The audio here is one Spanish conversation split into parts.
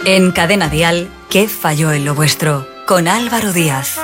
En Cadena Dial, ¿qué falló en lo vuestro? Con Álvaro Díaz.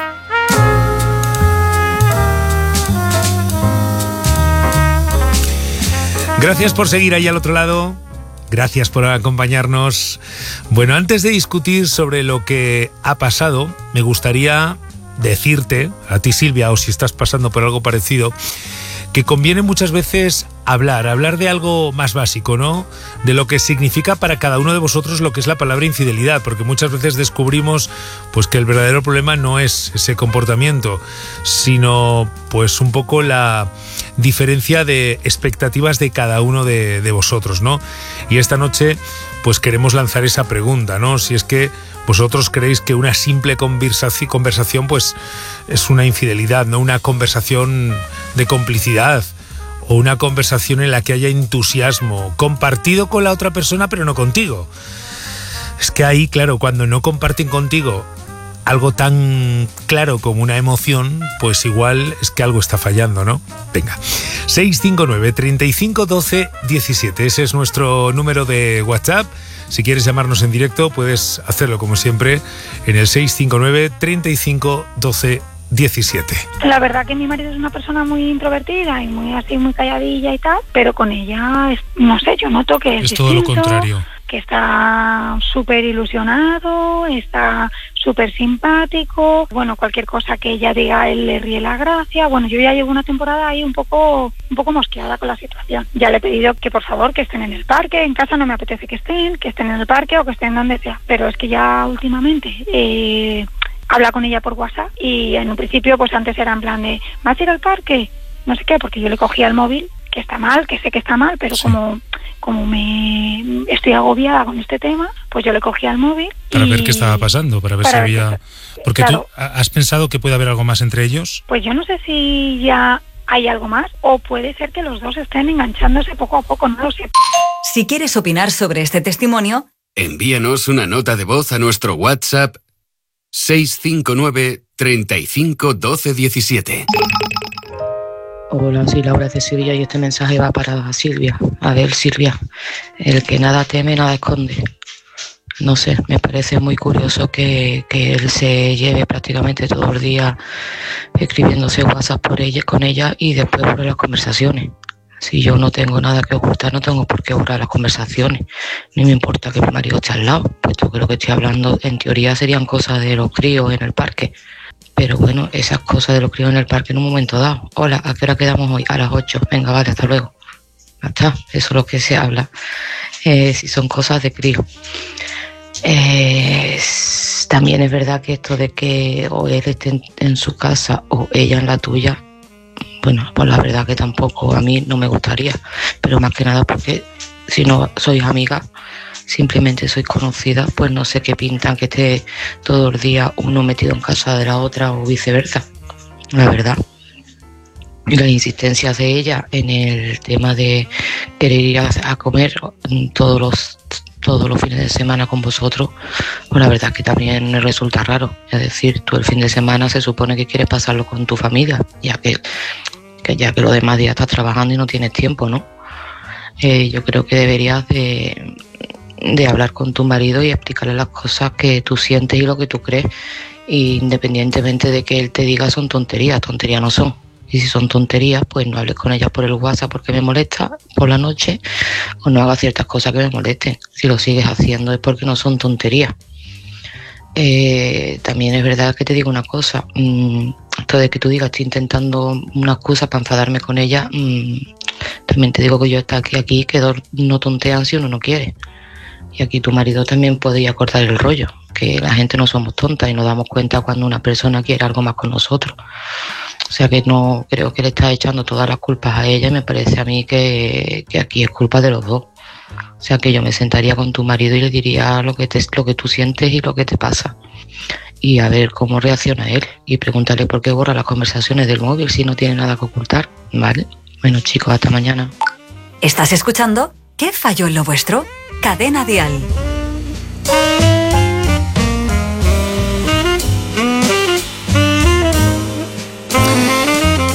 Gracias por seguir ahí al otro lado. Gracias por acompañarnos. Bueno, antes de discutir sobre lo que ha pasado, me gustaría decirte, a ti Silvia, o si estás pasando por algo parecido, que conviene muchas veces hablar de algo más básico, ¿no? De lo que significa para cada uno de vosotros lo que es la palabra infidelidad, porque muchas veces descubrimos pues que el verdadero problema no es ese comportamiento, sino pues un poco la diferencia de expectativas de cada uno de vosotros, ¿no? Y esta noche pues queremos lanzar esa pregunta, ¿no? Si es que vosotros creéis que una simple conversación pues es una infidelidad, no una conversación de complicidad o una conversación en la que haya entusiasmo compartido con la otra persona pero no contigo. Es que ahí, claro, cuando no comparten contigo algo tan claro como una emoción, pues igual es que algo está fallando, ¿no? Venga, 659 35 12 17, ese es nuestro número de WhatsApp. Si quieres llamarnos en directo, puedes hacerlo como siempre en el 659 35 12 17. La verdad que mi marido es una persona muy introvertida y muy así, muy calladilla y tal, pero con ella, no sé, yo noto que es todo lo contrario. Que está súper ilusionado, está súper simpático, bueno, cualquier cosa que ella diga a él le ríe la gracia. Bueno, yo ya llevo una temporada ahí un poco mosqueada con la situación. Ya le he pedido que por favor que estén en el parque, en casa no me apetece que estén en el parque o que estén donde sea, pero es que ya últimamente habla con ella por WhatsApp y en un principio pues antes era en plan de ¿vas a ir al parque? No sé qué, porque yo le cogía el móvil, que está mal, que sé que está mal, pero sí. Como me estoy agobiada con este tema, pues yo le cogía el móvil para ver qué estaba pasando, para ver si había... Porque claro, ¿tú has pensado que puede haber algo más entre ellos? Pues yo no sé si ya hay algo más o puede ser que los dos estén enganchándose poco a poco, no lo sé. Si quieres opinar sobre este testimonio, envíanos una nota de voz a nuestro WhatsApp 659 35 12 17. Hola, soy Laura de Sevilla y este mensaje va para Silvia. A ver, Silvia, el que nada teme, nada esconde. No sé, me parece muy curioso que él se lleve prácticamente todo el día escribiéndose WhatsApp con ella y después borre las conversaciones. Si yo no tengo nada que ocultar, no tengo por qué borrar las conversaciones. Ni me importa que mi marido esté al lado, puesto que lo que estoy hablando en teoría serían cosas de los críos en el parque. Pero bueno, esas cosas de los críos en el parque en un momento dado. Hola, ¿a qué hora quedamos hoy? A las 8. Venga, vale, hasta luego. Ya está, eso es lo que se habla. Si son cosas de crío. También es verdad que esto de que o él esté en su casa o ella en la tuya, bueno, pues la verdad que tampoco a mí no me gustaría. Pero más que nada porque si no sois amigas, simplemente sois conocida, pues no sé qué pintan que esté todo el día uno metido en casa de la otra o viceversa, la verdad. Y las insistencias de ella en el tema de querer ir a comer todos los fines de semana con vosotros, pues la verdad es que también me resulta raro. Es decir, tú el fin de semana se supone que quieres pasarlo con tu familia, ya que los demás días estás trabajando y no tienes tiempo, ¿no? Yo creo que deberías de hablar con tu marido y explicarle las cosas que tú sientes y lo que tú crees, independientemente de que él te diga son tonterías no son. Y si son tonterías, pues no hables con ellas por el WhatsApp porque me molesta por la noche, o no hagas ciertas cosas que me molesten. Si lo sigues haciendo es porque no son tonterías. También es verdad que te digo una cosa, esto de que tú digas estoy intentando una excusa para enfadarme con ella, también te digo que yo estoy aquí que dos no tontean si uno no quiere. Y aquí tu marido también podría cortar el rollo, que la gente no somos tontas y nos damos cuenta cuando una persona quiere algo más con nosotros. O sea que no creo que le estás echando todas las culpas a ella y me parece a mí que aquí es culpa de los dos. O sea que yo me sentaría con tu marido y le diría lo que tú sientes y lo que te pasa. Y a ver cómo reacciona él y pregúntale por qué borra las conversaciones del móvil si no tiene nada que ocultar, ¿vale? Bueno chicos, hasta mañana. ¿Estás escuchando? ¿Qué falló en lo vuestro? Cadena Dial. Bueno,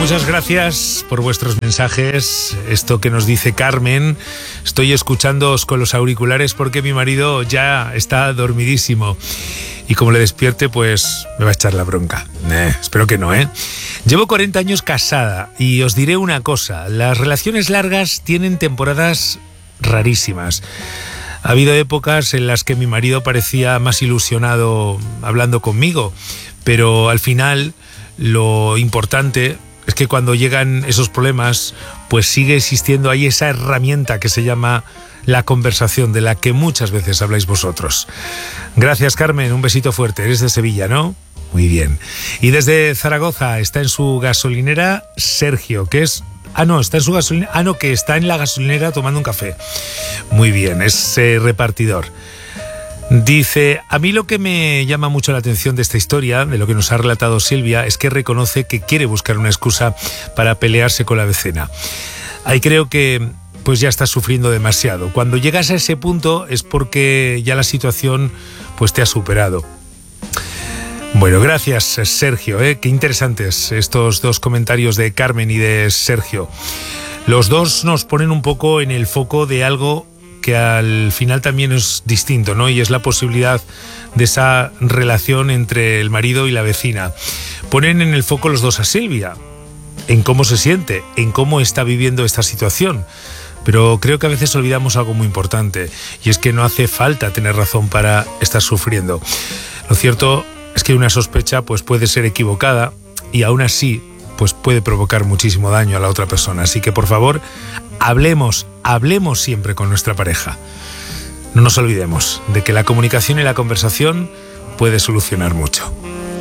Muchas gracias por vuestros mensajes. Esto que nos dice Carmen, estoy escuchándoos con los auriculares porque mi marido ya está dormidísimo. Y como le despierte, pues me va a echar la bronca. Espero que no, ¿eh? Llevo 40 años casada y os diré una cosa. Las relaciones largas tienen temporadas rarísimas. Ha habido épocas en las que mi marido parecía más ilusionado hablando conmigo, pero al final lo importante es que cuando llegan esos problemas, pues sigue existiendo ahí esa herramienta que se llama la conversación, de la que muchas veces habláis vosotros. Gracias, Carmen, un besito fuerte. Eres de Sevilla, ¿no? Muy bien. Y desde Zaragoza está en su gasolinera Sergio, que es... está en su gasolinera. Que está en la gasolinera tomando un café. Muy bien, es repartidor. Dice, a mí lo que me llama mucho la atención de esta historia, de lo que nos ha relatado Silvia, es que reconoce que quiere buscar una excusa para pelearse con la vecina. Ahí creo que pues ya estás sufriendo demasiado. Cuando llegas a ese punto es porque ya la situación pues te ha superado. Bueno, gracias, Sergio, qué interesantes estos dos comentarios de Carmen y de Sergio. Los dos nos ponen un poco en el foco de algo que al final también es distinto, ¿no? Y es la posibilidad de esa relación entre el marido y la vecina. Ponen en el foco los dos a Silvia, en cómo se siente, en cómo está viviendo esta situación. Pero creo que a veces olvidamos algo muy importante, y es que no hace falta tener razón para estar sufriendo. Lo cierto es que una sospecha pues puede ser equivocada y aún así pues puede provocar muchísimo daño a la otra persona. Así que por favor, hablemos siempre con nuestra pareja. No nos olvidemos de que la comunicación y la conversación puede solucionar mucho.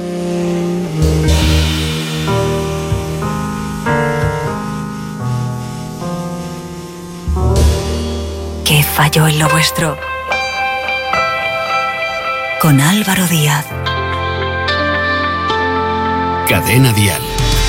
¿Qué falló en lo vuestro? Con Álvaro Díaz. Cadena Dial.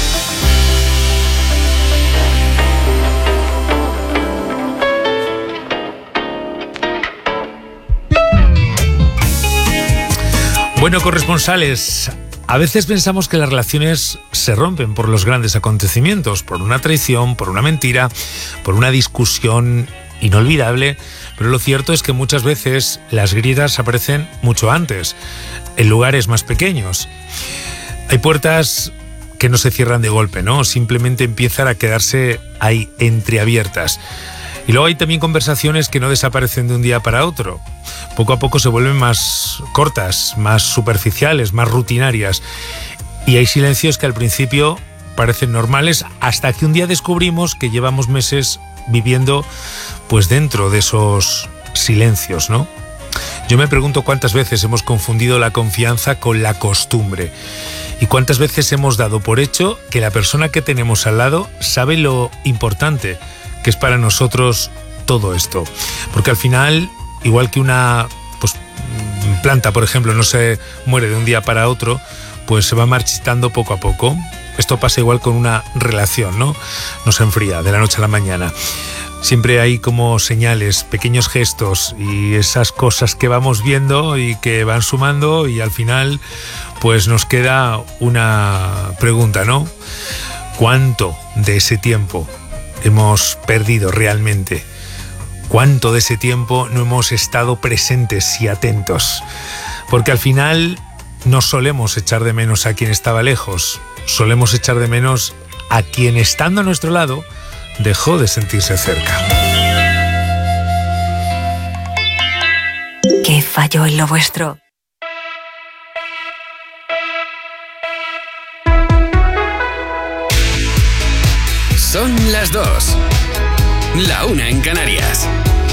Bueno, corresponsales, a veces pensamos que las relaciones se rompen por los grandes acontecimientos, por una traición, por una mentira, por una discusión inolvidable, pero lo cierto es que muchas veces las grietas aparecen mucho antes, en lugares más pequeños. Hay puertas que no se cierran de golpe, ¿no? Simplemente empiezan a quedarse ahí entreabiertas. Y luego hay también conversaciones que no desaparecen de un día para otro. Poco a poco se vuelven más cortas, más superficiales, más rutinarias. Y hay silencios que al principio parecen normales hasta que un día descubrimos que llevamos meses viviendo pues dentro de esos silencios, ¿no? Yo me pregunto cuántas veces hemos confundido la confianza con la costumbre y cuántas veces hemos dado por hecho que la persona que tenemos al lado sabe lo importante que es para nosotros todo esto. Porque al final, igual que una planta, por ejemplo, no se muere de un día para otro, pues se va marchitando poco a poco. Esto pasa igual con una relación, ¿no? No se enfría de la noche a la mañana. Siempre hay como señales, pequeños gestos y esas cosas que vamos viendo y que van sumando, y al final pues nos queda una pregunta, ¿no? ¿Cuánto de ese tiempo hemos perdido realmente? ¿Cuánto de ese tiempo no hemos estado presentes y atentos? Porque al final no solemos echar de menos a quien estaba lejos, solemos echar de menos a quien, estando a nuestro lado, dejó de sentirse cerca. ¿Qué falló en lo vuestro? Son las 2. La 1 en Canarias.